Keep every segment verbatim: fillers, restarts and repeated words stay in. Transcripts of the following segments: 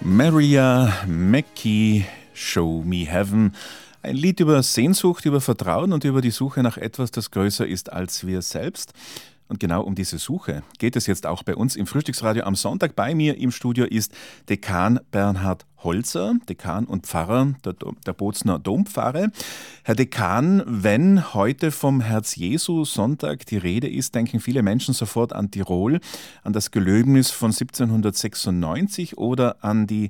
Maria Mackey, Show Me Heaven. Ein Lied über Sehnsucht, über Vertrauen und über die Suche nach etwas, das größer ist als wir selbst. Und genau um diese Suche geht es jetzt auch bei uns im Frühstücksradio am Sonntag. Bei mir im Studio ist Dekan Bernhard Holzer, Dekan und Pfarrer der, der Bozner Dompfarre. Herr Dekan, wenn heute vom Herz-Jesu-Sonntag die Rede ist, denken viele Menschen sofort an Tirol, an das Gelöbnis von siebzehnhundertsechsundneunzig oder an die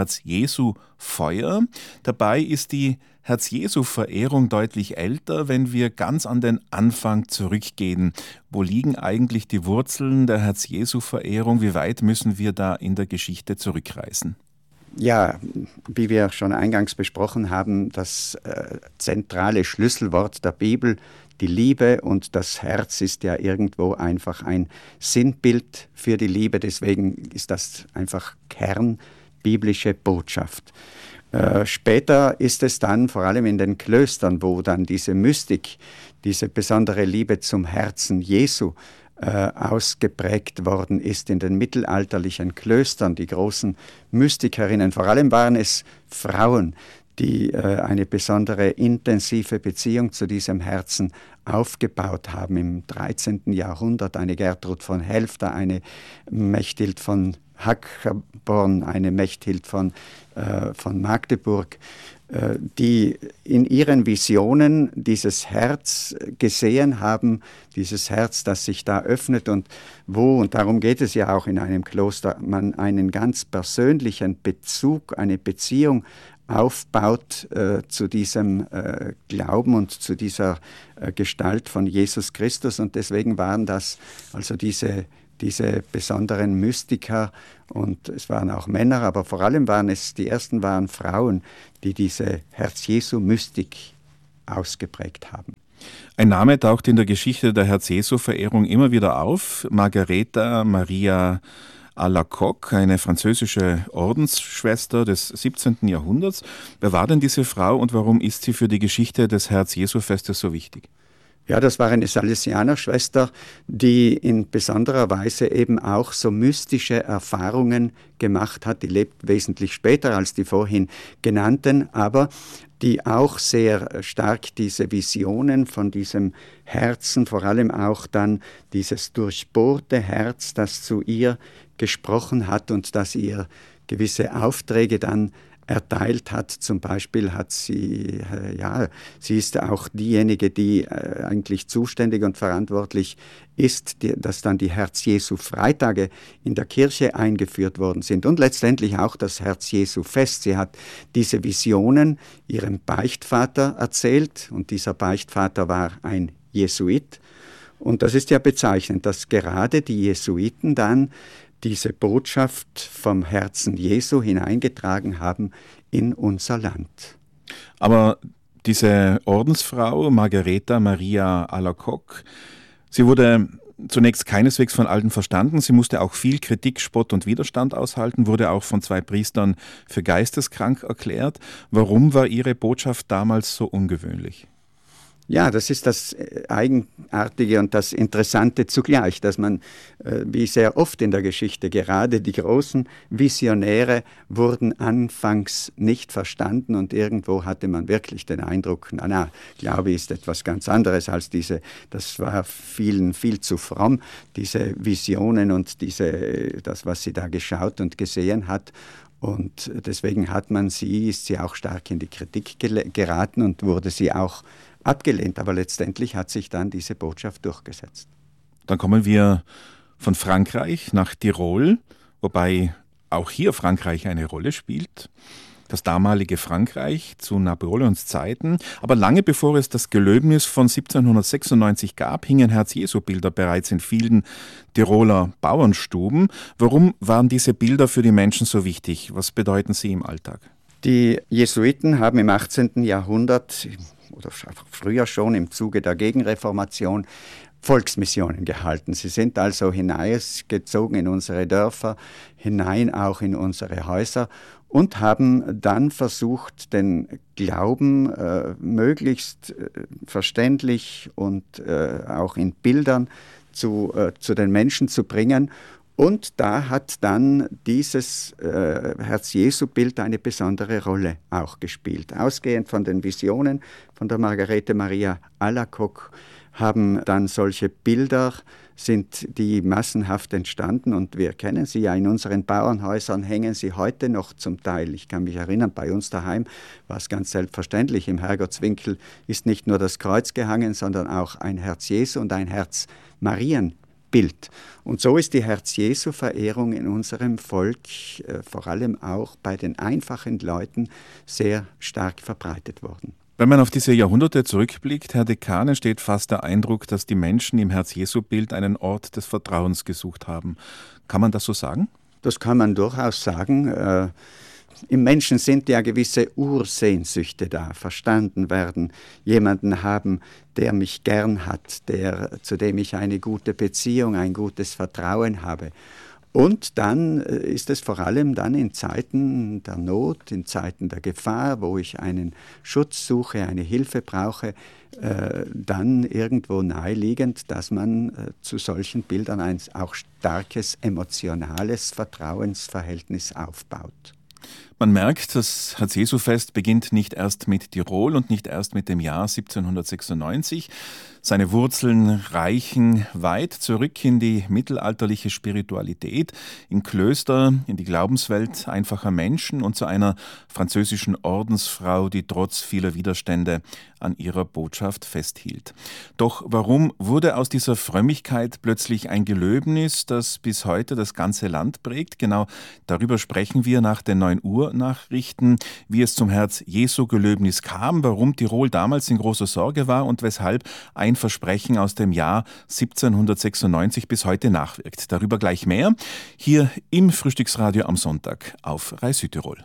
Herz-Jesu-Feuer. Dabei ist die Herz-Jesu-Verehrung deutlich älter, wenn wir ganz an den Anfang zurückgehen. Wo liegen eigentlich die Wurzeln der Herz-Jesu-Verehrung? Wie weit müssen wir da in der Geschichte zurückreisen? Ja, wie wir schon eingangs besprochen haben, das äh, zentrale Schlüsselwort der Bibel, die Liebe, und das Herz ist ja irgendwo einfach ein Sinnbild für die Liebe. Deswegen ist das einfach kernbiblische Botschaft. Äh, später ist es dann vor allem in den Klöstern, wo dann diese Mystik, diese besondere Liebe zum Herzen Jesu äh, ausgeprägt worden ist in den mittelalterlichen Klöstern. Die großen Mystikerinnen, vor allem waren es Frauen, die äh, eine besondere intensive Beziehung zu diesem Herzen aufgebaut haben. Im dreizehnten Jahrhundert eine Gertrud von Helfter, eine Mechthild von Hackerborn, eine Mechthild von, äh, von Magdeburg, äh, die in ihren Visionen dieses Herz gesehen haben, dieses Herz, das sich da öffnet und wo, und darum geht es ja auch in einem Kloster, man einen ganz persönlichen Bezug, eine Beziehung aufbaut äh, zu diesem äh, Glauben und zu dieser äh, Gestalt von Jesus Christus. Und deswegen waren das also diese diese besonderen Mystiker, und es waren auch Männer, aber vor allem waren es, die ersten waren Frauen, die diese Herz-Jesu-Mystik ausgeprägt haben. Ein Name taucht in der Geschichte der Herz-Jesu-Verehrung immer wieder auf, Margareta Maria Alacoque, eine französische Ordensschwester des siebzehnten Jahrhunderts. Wer war denn diese Frau und warum ist sie für die Geschichte des Herz-Jesu-Festes so wichtig? Ja, das war eine Salesianerschwester, die in besonderer Weise eben auch so mystische Erfahrungen gemacht hat. Die lebt wesentlich später als die vorhin genannten, aber die auch sehr stark diese Visionen von diesem Herzen, vor allem auch dann dieses durchbohrte Herz, das zu ihr gesprochen hat und das ihr gewisse Aufträge dann erteilt hat. Zum Beispiel hat sie, äh, ja, sie ist auch diejenige, die äh, eigentlich zuständig und verantwortlich ist, die, dass dann die Herz-Jesu-Freitage in der Kirche eingeführt worden sind und letztendlich auch das Herz-Jesu-Fest. Sie hat diese Visionen ihrem Beichtvater erzählt und dieser Beichtvater war ein Jesuit. Und das ist ja bezeichnend, dass gerade die Jesuiten dann diese Botschaft vom Herzen Jesu hineingetragen haben in unser Land. Aber diese Ordensfrau, Margareta Maria Alacoque, sie wurde zunächst keineswegs von allen verstanden. Sie musste auch viel Kritik, Spott und Widerstand aushalten, wurde auch von zwei Priestern für geisteskrank erklärt. Warum war ihre Botschaft damals so ungewöhnlich? Ja, das ist das Eigenartige und das Interessante zugleich, dass man, wie sehr oft in der Geschichte, gerade die großen Visionäre wurden anfangs nicht verstanden und irgendwo hatte man wirklich den Eindruck, na, na, Glaube ist etwas ganz anderes als diese, das war vielen viel zu fromm, diese Visionen und diese, das, was sie da geschaut und gesehen hat. Und deswegen hat man sie, ist sie auch stark in die Kritik geraten und wurde sie auch abgelehnt, aber letztendlich hat sich dann diese Botschaft durchgesetzt. Dann kommen wir von Frankreich nach Tirol, wobei auch hier Frankreich eine Rolle spielt. Das damalige Frankreich zu Napoleons Zeiten. Aber lange bevor es das Gelöbnis von siebzehnhundertsechsundneunzig gab, hingen Herz-Jesu-Bilder bereits in vielen Tiroler Bauernstuben. Warum waren diese Bilder für die Menschen so wichtig? Was bedeuten sie im Alltag? Die Jesuiten haben im achtzehnten Jahrhundert oder früher schon im Zuge der Gegenreformation Volksmissionen gehalten. Sie sind also hineingezogen in unsere Dörfer, hinein auch in unsere Häuser und haben dann versucht, den Glauben äh, möglichst äh, verständlich und äh, auch in Bildern zu, äh, zu den Menschen zu bringen Und da hat dann dieses äh, Herz-Jesu-Bild eine besondere Rolle auch gespielt. Ausgehend von den Visionen von der Margarete Maria Alacoque haben dann solche Bilder, sind die massenhaft entstanden und wir kennen sie ja in unseren Bauernhäusern, hängen sie heute noch zum Teil. Ich kann mich erinnern, bei uns daheim war es ganz selbstverständlich, im Herrgottswinkel ist nicht nur das Kreuz gehangen, sondern auch ein Herz Jesu und ein Herz Marienbild. Und so ist die Herz-Jesu-Verehrung in unserem Volk, äh, vor allem auch bei den einfachen Leuten, sehr stark verbreitet worden. Wenn man auf diese Jahrhunderte zurückblickt, Herr Dekan, entsteht fast der Eindruck, dass die Menschen im Herz-Jesu-Bild einen Ort des Vertrauens gesucht haben. Kann man das so sagen? Das kann man durchaus sagen. Äh, Im Menschen sind ja gewisse Ursehnsüchte da, verstanden werden, jemanden haben, der mich gern hat, der, zu dem ich eine gute Beziehung, ein gutes Vertrauen habe. Und dann ist es vor allem dann in Zeiten der Not, in Zeiten der Gefahr, wo ich einen Schutz suche, eine Hilfe brauche, äh, dann irgendwo naheliegend, dass man äh, zu solchen Bildern ein auch starkes emotionales Vertrauensverhältnis aufbaut. Man merkt, das Herz-Jesu-Fest beginnt nicht erst mit Tirol und nicht erst mit dem Jahr siebzehnhundertsechsundneunzig. Seine Wurzeln reichen weit zurück in die mittelalterliche Spiritualität, in Klöster, in die Glaubenswelt einfacher Menschen und zu einer französischen Ordensfrau, die trotz vieler Widerstände an ihrer Botschaft festhielt. Doch warum wurde aus dieser Frömmigkeit plötzlich ein Gelöbnis, das bis heute das ganze Land prägt? Genau darüber sprechen wir nach den neun Uhr Nachrichten, wie es zum Herz-Jesu-Gelöbnis kam, warum Tirol damals in großer Sorge war und weshalb ein Versprechen aus dem Jahr siebzehnhundertsechsundneunzig bis heute nachwirkt. Darüber gleich mehr, hier im Frühstücksradio am Sonntag auf Rai Südtirol.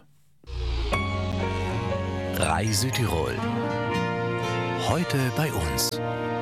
Rai Südtirol. Heute bei uns.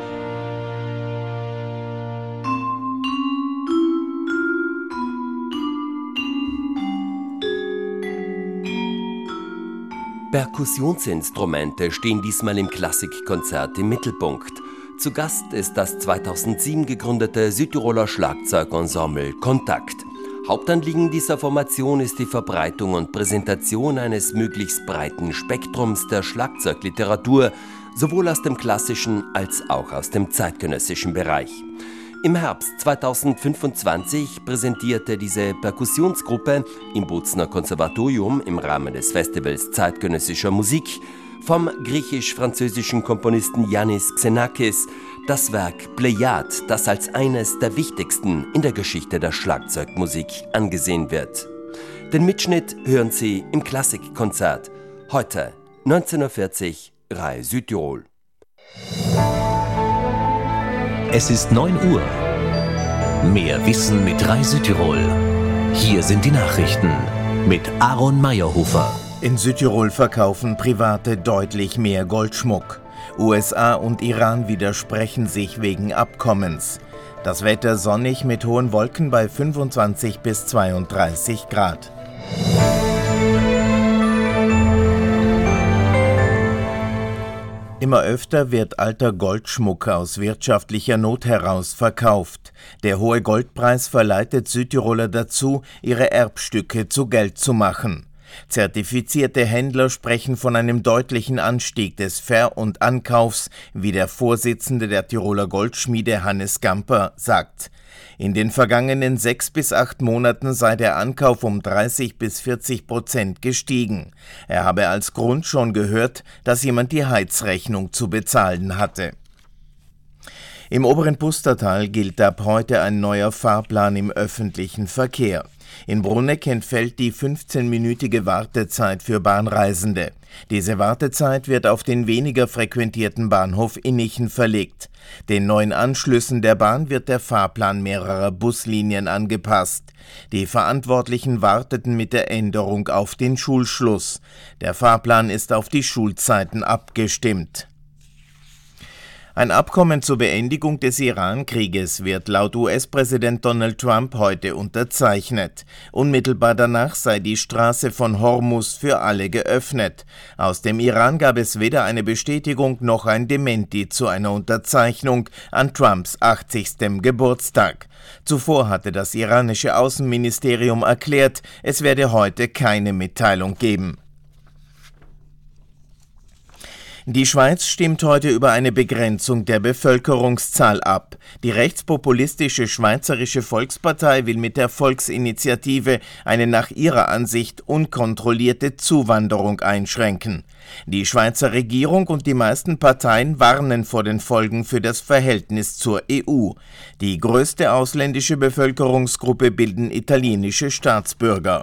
Perkussionsinstrumente stehen diesmal im Klassikkonzert im Mittelpunkt. Zu Gast ist das zweitausendsieben gegründete Südtiroler Schlagzeugensemble Kontakt. Hauptanliegen dieser Formation ist die Verbreitung und Präsentation eines möglichst breiten Spektrums der Schlagzeugliteratur, sowohl aus dem klassischen als auch aus dem zeitgenössischen Bereich. Im Herbst zweitausendfünfundzwanzig präsentierte diese Perkussionsgruppe im Bozner Konservatorium im Rahmen des Festivals zeitgenössischer Musik vom griechisch-französischen Komponisten Yannis Xenakis das Werk Plejad, das als eines der wichtigsten in der Geschichte der Schlagzeugmusik angesehen wird. Den Mitschnitt hören Sie im Klassikkonzert. Heute neunzehn Uhr vierzig, Rai Südtirol. Es ist neun Uhr. Mehr Wissen mit Rai Südtirol. Hier sind die Nachrichten mit Aaron Meyerhofer. In Südtirol verkaufen Private deutlich mehr Goldschmuck. U S A und Iran widersprechen sich wegen Abkommens. Das Wetter sonnig mit hohen Wolken bei fünfundzwanzig bis zweiunddreißig Grad. Immer öfter wird alter Goldschmuck aus wirtschaftlicher Not heraus verkauft. Der hohe Goldpreis verleitet Südtiroler dazu, ihre Erbstücke zu Geld zu machen. Zertifizierte Händler sprechen von einem deutlichen Anstieg des Ver- und Ankaufs, wie der Vorsitzende der Tiroler Goldschmiede Hannes Gamper sagt. In den vergangenen sechs bis acht Monaten sei der Ankauf um dreißig bis vierzig Prozent gestiegen. Er habe als Grund schon gehört, dass jemand die Heizrechnung zu bezahlen hatte. Im oberen Pustertal gilt ab heute ein neuer Fahrplan im öffentlichen Verkehr. In Bruneck entfällt die fünfzehnminütige Wartezeit für Bahnreisende. Diese Wartezeit wird auf den weniger frequentierten Bahnhof Innichen verlegt. Den neuen Anschlüssen der Bahn wird der Fahrplan mehrerer Buslinien angepasst. Die Verantwortlichen warteten mit der Änderung auf den Schulschluss. Der Fahrplan ist auf die Schulzeiten abgestimmt. Ein Abkommen zur Beendigung des Iran-Krieges wird laut U S-Präsident Donald Trump heute unterzeichnet. Unmittelbar danach sei die Straße von Hormuz für alle geöffnet. Aus dem Iran gab es weder eine Bestätigung noch ein Dementi zu einer Unterzeichnung an Trumps achtzigstem Geburtstag. Zuvor hatte das iranische Außenministerium erklärt, es werde heute keine Mitteilung geben. Die Schweiz stimmt heute über eine Begrenzung der Bevölkerungszahl ab. Die rechtspopulistische Schweizerische Volkspartei will mit der Volksinitiative eine nach ihrer Ansicht unkontrollierte Zuwanderung einschränken. Die Schweizer Regierung und die meisten Parteien warnen vor den Folgen für das Verhältnis zur E U. Die größte ausländische Bevölkerungsgruppe bilden italienische Staatsbürger.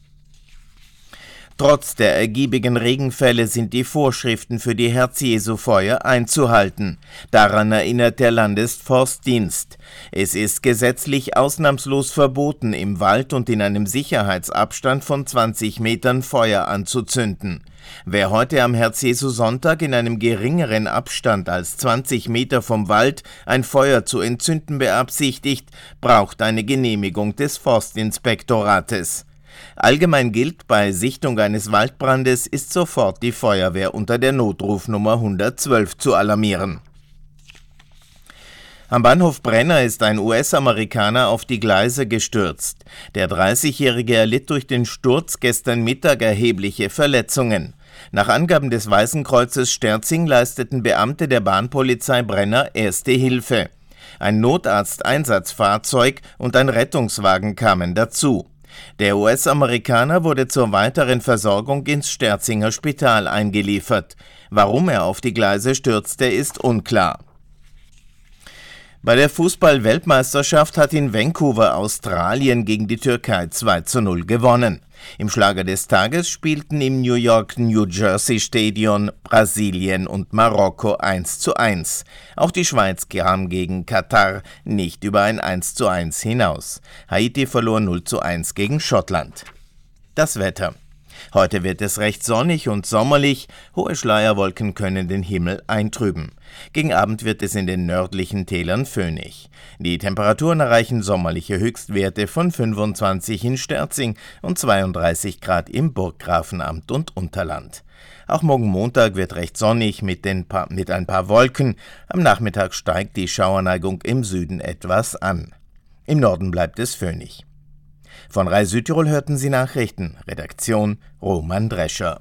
Trotz der ergiebigen Regenfälle sind die Vorschriften für die Herz-Jesu-Feuer einzuhalten. Daran erinnert der Landesforstdienst. Es ist gesetzlich ausnahmslos verboten, im Wald und in einem Sicherheitsabstand von zwanzig Metern Feuer anzuzünden. Wer heute am Herz-Jesu-Sonntag in einem geringeren Abstand als zwanzig Meter vom Wald ein Feuer zu entzünden beabsichtigt, braucht eine Genehmigung des Forstinspektorates. Allgemein gilt, bei Sichtung eines Waldbrandes ist sofort die Feuerwehr unter der Notrufnummer hundertzwölf zu alarmieren. Am Bahnhof Brenner ist ein U S-Amerikaner auf die Gleise gestürzt. Der dreißigjährige erlitt durch den Sturz gestern Mittag erhebliche Verletzungen. Nach Angaben des Weißen Kreuzes Sterzing leisteten Beamte der Bahnpolizei Brenner erste Hilfe. Ein Notarzteinsatzfahrzeug und ein Rettungswagen kamen dazu. Der U S-Amerikaner wurde zur weiteren Versorgung ins Sterzinger Spital eingeliefert. Warum er auf die Gleise stürzte, ist unklar. Bei der Fußball-Weltmeisterschaft hat in Vancouver Australien gegen die Türkei zwei zu null gewonnen. Im Schlager des Tages spielten im New York-New Jersey Stadion Brasilien und Marokko eins zu eins. Auch die Schweiz kam gegen Katar nicht über ein eins zu eins hinaus. Haiti verlor null zu eins gegen Schottland. Das Wetter. Heute wird es recht sonnig und sommerlich, hohe Schleierwolken können den Himmel eintrüben. Gegen Abend wird es in den nördlichen Tälern föhnig. Die Temperaturen erreichen sommerliche Höchstwerte von fünfundzwanzig in Sterzing und zweiunddreißig Grad im Burggrafenamt und Unterland. Auch morgen Montag wird recht sonnig mit, den pa- mit ein paar Wolken. Am Nachmittag steigt die Schauerneigung im Süden etwas an. Im Norden bleibt es föhnig. Von Rai Südtirol hörten Sie Nachrichten. Redaktion Roman Drescher.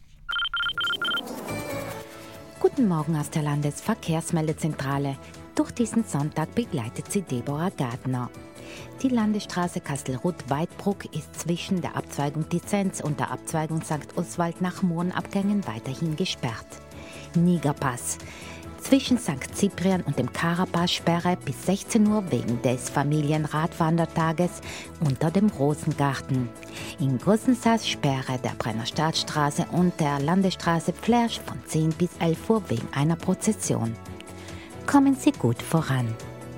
Guten Morgen aus der Landesverkehrsmeldezentrale. Durch diesen Sonntag begleitet sie Deborah Gardner. Die Landesstraße Kastelruth-Weidbruck ist zwischen der Abzweigung Dizenz und der Abzweigung Sankt Oswald nach Mohrenabgängen weiterhin gesperrt. Nigerpass. Zwischen Sankt Cyprian und dem Karapass Sperre bis sechzehn Uhr wegen des Familienradwandertages unter dem Rosengarten. In Grossensaas Sperre der Brenner Staatsstraße und der Landesstraße Pflersch von zehn bis elf Uhr wegen einer Prozession. Kommen Sie gut voran.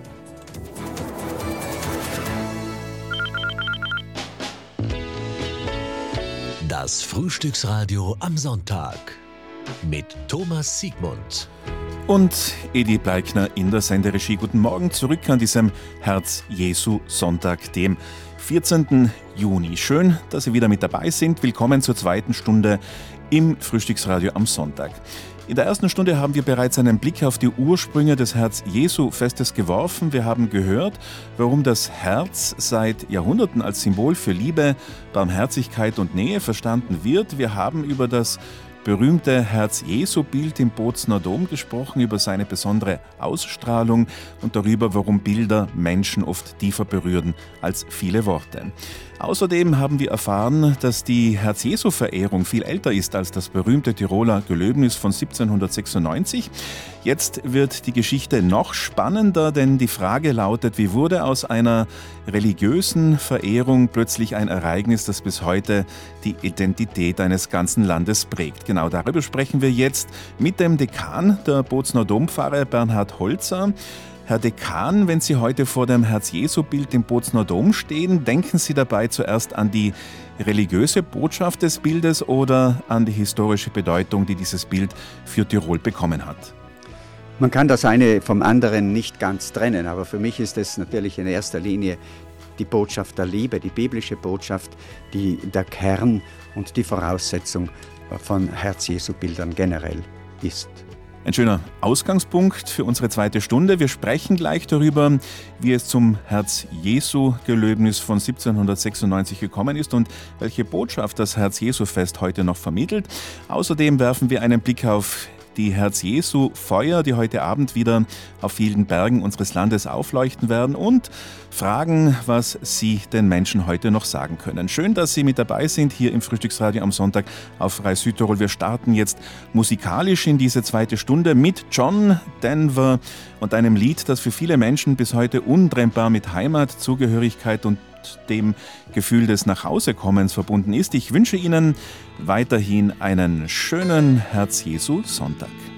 Das Frühstücksradio am Sonntag mit Thomas Siegmund und Edi Bleikner in der Senderegie. Guten Morgen zurück an diesem Herz-Jesu-Sonntag, dem vierzehnten Juni. Schön, dass Sie wieder mit dabei sind. Willkommen zur zweiten Stunde im Frühstücksradio am Sonntag. In der ersten Stunde haben wir bereits einen Blick auf die Ursprünge des Herz-Jesu-Festes geworfen. Wir haben gehört, warum das Herz seit Jahrhunderten als Symbol für Liebe, Barmherzigkeit und Nähe verstanden wird. Wir haben über das berühmte Herz-Jesu-Bild im Bozner Dom gesprochen, über seine besondere Ausstrahlung und darüber, warum Bilder Menschen oft tiefer berühren als viele Worte. Außerdem haben wir erfahren, dass die Herz-Jesu-Verehrung viel älter ist als das berühmte Tiroler Gelöbnis von siebzehnhundertsechsundneunzig. Jetzt wird die Geschichte noch spannender, denn die Frage lautet, wie wurde aus einer religiösen Verehrung plötzlich ein Ereignis, das bis heute die Identität eines ganzen Landes prägt? Genau darüber sprechen wir jetzt mit dem Dekan der Bozner Dompfarre, Bernhard Holzer. Herr Dekan, wenn Sie heute vor dem Herz-Jesu-Bild im Bozner Dom stehen, denken Sie dabei zuerst an die religiöse Botschaft des Bildes oder an die historische Bedeutung, die dieses Bild für Tirol bekommen hat? Man kann das eine vom anderen nicht ganz trennen, aber für mich ist es natürlich in erster Linie die Botschaft der Liebe, die biblische Botschaft, die der Kern und die Voraussetzung von Herz-Jesu-Bildern generell ist. Ein schöner Ausgangspunkt für unsere zweite Stunde. Wir sprechen gleich darüber, wie es zum Herz-Jesu-Gelöbnis von siebzehnhundertsechsundneunzig gekommen ist und welche Botschaft das Herz-Jesu-Fest heute noch vermittelt. Außerdem werfen wir einen Blick auf die Herz-Jesu-Feuer, die heute Abend wieder auf vielen Bergen unseres Landes aufleuchten werden, und fragen, was Sie den Menschen heute noch sagen können. Schön, dass Sie mit dabei sind hier im Frühstücksradio am Sonntag auf Radio Südtirol. Wir starten jetzt musikalisch in diese zweite Stunde mit John Denver und einem Lied, das für viele Menschen bis heute untrennbar mit Heimat, Zugehörigkeit und dem Gefühl des Nachhausekommens verbunden ist. Ich wünsche Ihnen weiterhin einen schönen Herz-Jesu-Sonntag.